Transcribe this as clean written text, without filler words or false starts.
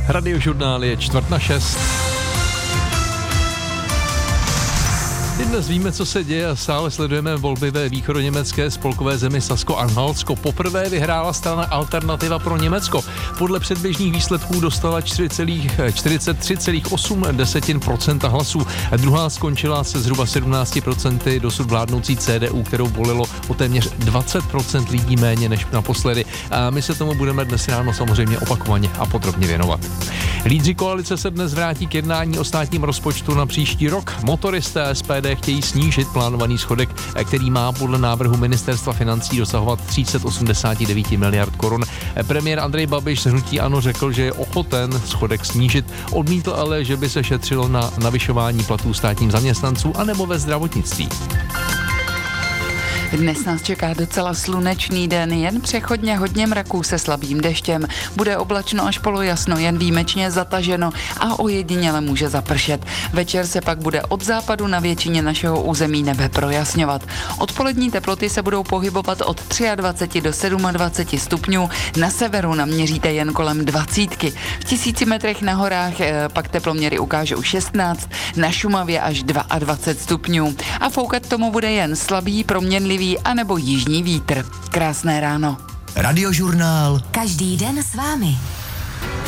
Radiožurnál je 5:45. I dnes víme, co se děje a stále sledujeme volby ve východoněmecké spolkové zemi Sasko-Anhaltsko. Poprvé vyhrála strana Alternativa pro Německo. Podle předběžných výsledků dostala 43,8% hlasů. Druhá skončila se zhruba 17% dosud vládnoucí CDU, kterou volilo o téměř 20% lidí méně než naposledy. A my se tomu budeme dnes ráno samozřejmě opakovaně a podrobně věnovat. Lídři koalice se dnes vrátí k jednání o státním rozpočtu na příští rok. Motoristé SPD chtějí snížit plánovaný schodek, který má podle návrhu ministerstva financí dosahovat 389 miliard korun. Premiér Andrej Babiš z hnutí ANO řekl, že je ochoten schodek snížit. Odmítl ale, že by se šetřilo na navyšování platů státním zaměstnanců anebo ve zdravotnictví. Dnes nás čeká docela slunečný den, jen přechodně hodně mraků se slabým deštěm. Bude oblačno až polojasno, jen výjimečně zataženo a ojediněle může zapršet. Večer se pak bude od západu na většině našeho území nebe projasňovat. Odpolední teploty se budou pohybovat od 23 do 27 stupňů, na severu naměříte jen kolem 20. V 1000 metrech na horách pak teploměry ukážou 16, na Šumavě až 22 stupňů. A foukat tomu bude jen slabý, proměnlivý anebo jižní vítr. Krásné ráno. Radiožurnál. Každý den s vámi.